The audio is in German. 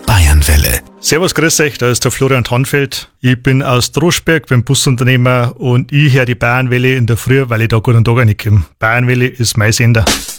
Bayernwelle. Servus, grüß euch, da ist der Florian Tannfeld. Ich bin aus Droschberg, bin Busunternehmer und ich höre die Bayernwelle in der Früh, weil ich da guten Tag reinkomme. Bayernwelle ist mein Sender.